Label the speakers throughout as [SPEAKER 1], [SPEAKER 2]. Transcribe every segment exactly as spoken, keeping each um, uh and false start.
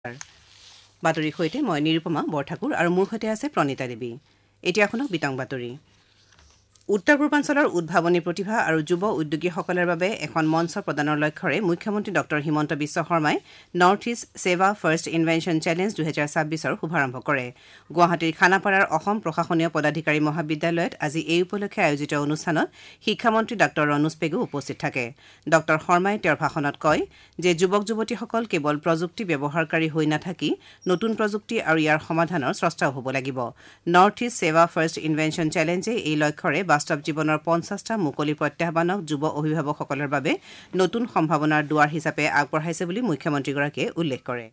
[SPEAKER 1] বাতৰিৰ সৈতে মই নিৰুপমা বৰঠাকুৰ আৰু মোৰ সৈতে আছে প্ৰণীতা দেৱী। এতিয়া শুনক বিতং বাতৰি। উত্তৰ পূৰ্বাঞ্চলৰ উদ্ভাৱনী প্ৰতিভা আৰু যুৱ উদ্যোগীসকলৰ বাবে এখন মঞ্চ প্ৰদানৰ লক্ষ্যৰে মুখ্যমন্ত্ৰী ডঃ হিমন্ত বিশ্ব শৰ্মাই north east SEBA first invention challenge দুহেজাৰ ছাব্বিছৰ শুভাৰম্ভ কৰে। গুৱাহাটীৰ খানাপাৰাৰ অসম প্ৰশাসনীয় পদাধিকাৰী মহাবিদ্যালয়ত আজি এই উপলক্ষে আয়োজিত অনুষ্ঠানত শিক্ষামন্ত্ৰী ডাঃ ৰণোজ পেগু উপস্থিত থাকে। ডঃ শৰ্মাই তেওঁৰ ভাষণত কয় যে যুৱক যুৱতীসকল কেৱল প্ৰযুক্তি ব্যৱহাৰকাৰী হৈ নাথাকি নতুন প্ৰযুক্তি আৰু ইয়াৰ সমাধানৰ স্ৰষ্টাও হ'ব লাগিব। North east SEBA first invention চেলেঞ্জে এই লক্ষ্যৰে বাস্তৱ জীৱনৰ পঞ্চাছটা মুকলি প্ৰত্যাহ্বানক যুৱ অভিভাৱকসকলৰ বাবে নতুন সম্ভাৱনাৰ দুৱাৰ হিচাপে আগবঢ়াইছে বুলি মুখ্যমন্ত্ৰীগৰাকীয়ে উল্লেখ কৰে।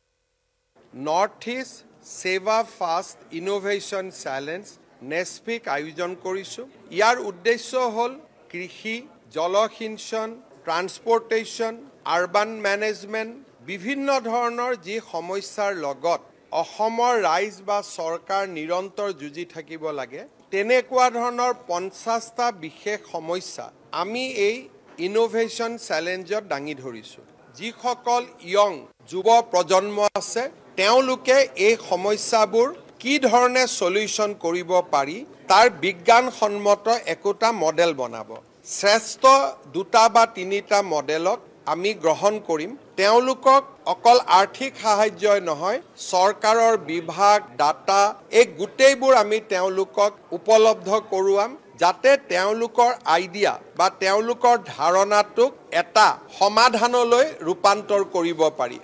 [SPEAKER 2] North east SEBA first innovation challenge নেছপিক আয়োজন কৰিছোঁ। ইয়াৰ উদ্দেশ্য হ'ল কৃষি, জলসিঞ্চন, ট্ৰান্সপৰ্টেশ্যন, আৰ্বান মেনেজমেণ্ট, বিভিন্ন ধৰণৰ যি সমস্যাৰ লগত অসমৰ ৰাইজ বা চৰকাৰ নিৰন্তৰ যুঁজি থাকিব লাগে, তেনেকুৱা ধৰণৰ পঞ্চাছটা বিশেষ সমস্যা আমি এই ইনোভেশ্যন চেলেঞ্জত দাঙি ধৰিছোঁ। যিসকল য়ং যুৱ প্ৰজন্ম আছে তেওঁলোকে এই সমস্যাবোৰ কি ধৰণে সলিউশ্যন কৰিব পাৰি তাৰ বিজ্ঞানসন্মত একোটা মডেল বনাব। শ্ৰেষ্ঠ দুটা বা তিনিটা মডেলক আমি গ্ৰহণ কৰিম। তেওঁলোকক অকল আৰ্থিক সাহায্যই নহয়, চৰকাৰৰ বিভাগ, ডাটা, এই গোটেইবোৰ আমি তেওঁলোকক উপলব্ধ কৰোৱাম, যাতে তেওঁলোকৰ আইডিয়া বা তেওঁলোকৰ ধাৰণাটোক এটা সমাধানলৈ ৰূপান্তৰ কৰিব পাৰি।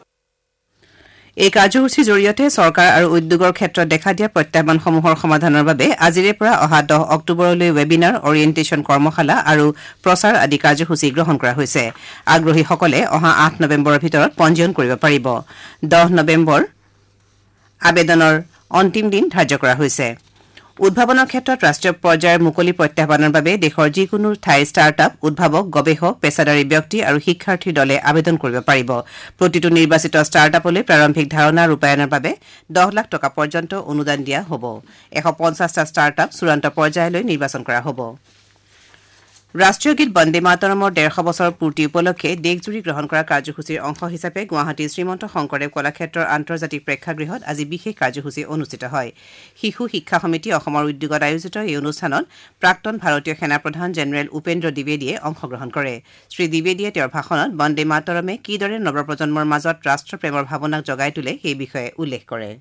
[SPEAKER 1] এই কাৰ্যসূচীৰ জৰিয়তে চৰকাৰ আৰু উদ্যোগৰ ক্ষেত্ৰত দেখা দিয়া প্ৰত্যাহ্বানসমূহৰ সমাধানৰ বাবে আজিৰে পৰা অহা দহ অক্টোবৰলৈ ৱেবিনাৰ, অৰিয়েণ্টেশ্যন কৰ্মশালা আৰু প্ৰচাৰ আদি কাৰ্যসূচী গ্ৰহণ কৰা হৈছে। আগ্ৰহীসকলে অহা আঠ নৱেম্বৰৰ ভিতৰত পঞ্জীয়ন কৰিব পাৰিব। দহ নৱেম্বৰ আবেদনৰ অন্তিম দিন ধাৰ্য কৰা হৈছে। উদ্ভাৱনৰ ক্ষেত্ৰত ৰাষ্ট্ৰীয় পৰ্যায়ৰ মুকলি প্ৰত্যাহ্বানৰ বাবে দেশৰ যিকোনো ঠাইৰ ষ্টাৰ্টআপ, উদ্ভাৱক, গৱেষক, পেছাদাৰী ব্যক্তি আৰু শিক্ষাৰ্থীৰ দলে আবেদন কৰিব পাৰিব। প্ৰতিটো নিৰ্বাচিত ষ্টাৰ্টআপলৈ প্ৰাৰম্ভিক ধাৰণা ৰূপায়ণৰ বাবে দহ লাখ টকা পৰ্যন্ত অনুদান দিয়া হ'ব। এশ পঞ্চাছটা ষ্টাৰ্টআপ চূড়ান্ত পৰ্যায়লৈ নিৰ্বাচন কৰা হ'ব। ৰাষ্ট্ৰীয় গীত বন্দে মাতৰমৰ ডেৰশ বছৰ পূৰ্তি উপলক্ষে দেশজুৰি গ্ৰহণ কৰা কাৰ্যসূচীৰ অংশ হিচাপে গুৱাহাটীৰ শ্ৰীমন্ত শংকৰদেৱ কলাক্ষেত্ৰৰ আন্তৰ্জাতিক প্ৰেক্ষাগৃহত আজি বিশেষ কাৰ্যসূচী অনুষ্ঠিত হয়। শিশু শিক্ষা সমিতি অসমৰ উদ্যোগত আয়োজিত এই অনুষ্ঠানত প্ৰাক্তন ভাৰতীয় সেনাপ্ৰধান জেনেৰেল উপেন্দ্ৰ দ্বিবেদীয়ে অংশগ্ৰহণ কৰে। শ্ৰী দ্বিবেদীয়ে তেওঁৰ ভাষণত বন্দে মাতৰমে কিদৰে নৱপ্ৰজন্মৰ মাজত ৰাষ্ট্ৰপ্ৰেমৰ ভাৱনাক জগাই তোলে সেই বিষয়ে উল্লেখ কৰে।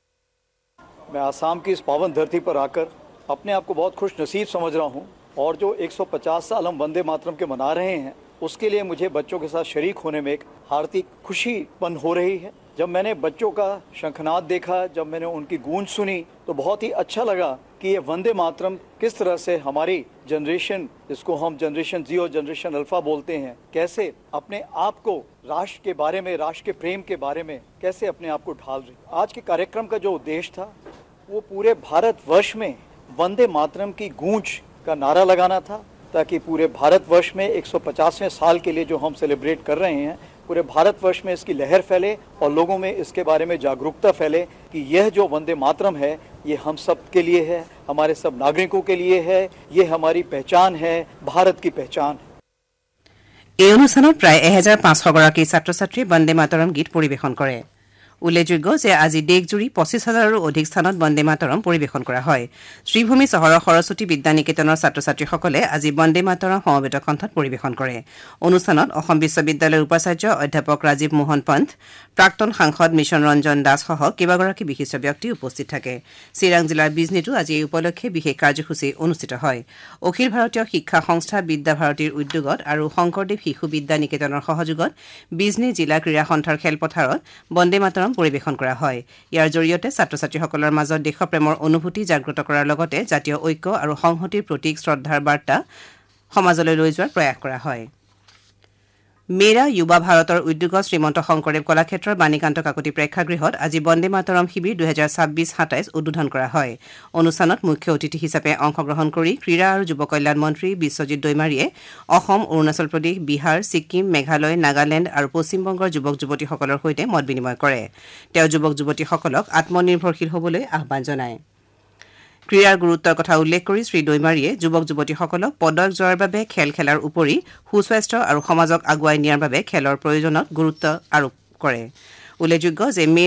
[SPEAKER 3] मैं आसाम की इस पावन धरती पर आकर अपने आप को बहुत खुश नसीब समझ रहा हूँ और जो एक सौ पचास साल हम वंदे मातरम के मना रहे हैं उसके लिए मुझे बच्चों के साथ शरीक होने में एक हार्दिक खुशी पन हो रही है। जब मैंने बच्चों का शंखनाद देखा, जब मैंने उनकी गूंज सुनी तो बहुत ही अच्छा लगा कि ये वंदे मातरम किस तरह से हमारी जनरेशन, जिसको हम जनरेशन जी और जनरेशन अल्फा बोलते हैं, कैसे अपने आप को राष्ट्र के बारे में, राष्ट्र के प्रेम के बारे में कैसे अपने आप को ढाल रही। आज के कार्यक्रम का जो उद्देश्य था वो पूरे भारतवर्ष में वंदे मातरम की गूंज का नारा लगाना था, ताकि पूरे भारतवर्ष में एक सौ पचासवें साल के लिए जो हम सेलिब्रेट कर रहे हैं, पूरे भारतवर्ष में इसकी लहर फैले और लोगों में इसके बारे में जागरूकता फैले कि यह जो वंदे मातरम है ये हम सब के लिए है, हमारे सब नागरिकों के लिए है, ये हमारी पहचान है, भारत की पहचान है।
[SPEAKER 1] এই অনুষ্ঠানত প্ৰায় এহেজাৰ পাঁচশ গৰাকী ছাত্ৰ ছাত্ৰীয়ে বন্দে মাতৰম গীত পৰিৱেশন কৰে। উল্লেখযোগ্য যে আজি দেশজুৰি পঁচিছ হাজাৰৰো অধিক স্থানত বন্দে মাতৰম পৰিৱেশন কৰা হয়। শ্ৰীভূমি চহৰৰ সৰস্বতী বিদ্যা নিকেতনৰ ছাত্ৰ ছাত্ৰীসকলে আজি বন্দে মাতৰম সমবেত কণ্ঠত পৰিৱেশন কৰে। অনুষ্ঠানত অসম বিশ্ববিদ্যালয়ৰ উপাচাৰ্য অধ্যাপক ৰাজীৱ মোহন পন্থ, প্ৰাক্তন সাংসদ মিছন ৰঞ্জন দাসসহ কেইবাগৰাকী বিশিষ্ট ব্যক্তি উপস্থিত থাকে। চিৰাং জিলাৰ বিজনীতো আজি এই উপলক্ষে বিশেষ কাৰ্যসূচী অনুষ্ঠিত হয়। অখিল ভাৰতীয় শিক্ষা সংস্থা বিদ্যা ভাৰতীৰ উদ্যোগত আৰু শংকৰদেৱ শিশু বিদ্যা নিকেতনৰ সহযোগত বিজনী জিলা ক্ৰীড়া সন্থাৰ খেলপথাৰত বন্দে মাতৰম পৰিৱেশন কৰা হয়। ইয়াৰ জৰিয়তে ছাত্ৰ ছাত্ৰীসকলৰ মাজত দেশপ্ৰেমৰ অনুভূতি জাগ্ৰত কৰাৰ লগতে জাতীয় ঐক্য আৰু সংহতিৰ প্ৰতীক শ্ৰদ্ধাৰ বাৰ্তা সমাজলৈ লৈ যোৱাৰ প্ৰয়াস কৰা হয়। মেৰা যুৱা ভাৰতৰ উদ্যোগত শ্ৰীমন্ত শংকৰদেৱ কলাক্ষেত্ৰৰ বাণীকান্ত কাকতি প্ৰেক্ষাগৃহত আজি বন্দে মাতৰম শিবিৰ দুহেজাৰ ছাব্বিছ সাতাইছ উদ্বোধন কৰা হয়। অনুষ্ঠানত মুখ্য অতিথি হিচাপে অংশগ্ৰহণ কৰি ক্ৰীড়া আৰু যুৱ কল্যাণ মন্ত্ৰী বিশ্বজিৎ দৈমাৰীয়ে অসম, অৰুণাচল প্ৰদেশ, বিহাৰ, ছিক্কিম, মেঘালয়, নাগালেণ্ড আৰু পশ্চিমবংগৰ যুৱক যুৱতীসকলৰ সৈতে মত বিনিময় কৰে। তেওঁ যুৱক যুৱতীসকলক আত্মনিৰ্ভৰশীল হ'বলৈ আহ্বান জনায়। ক্ৰীড়াৰ গুৰুত্বৰ কথা উল্লেখ কৰি শ্ৰী দৈমাৰীয়ে যুৱক যুৱতীসকলক পদক জয়ৰ বাবে খেল খেলাৰ উপৰি সুস্বাস্থ্য আৰু সমাজক আগুৱাই নিয়াৰ বাবে খেলৰ প্ৰয়োজনত গুৰুত্ব আৰোপ কৰে। উল্লেখযোগ্য যে মে